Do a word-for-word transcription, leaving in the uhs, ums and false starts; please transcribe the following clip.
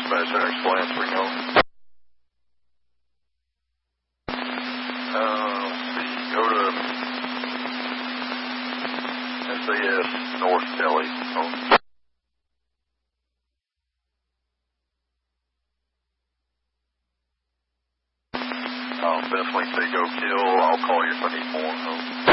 dispatch there, explain three oh. Uh, let's see, go to S A S North Kelly. Oh. I'll definitely say go kill. I'll call you if I need more. Oh.